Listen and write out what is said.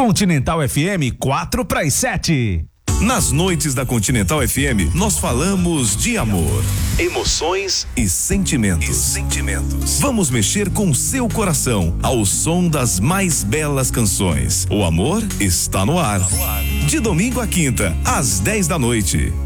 Continental FM 4:7. Nas noites da Continental FM, nós falamos de amor, emoções e sentimentos. Vamos mexer com seu coração ao som das mais belas canções. O amor está no ar. De domingo a quinta, às 10 da noite.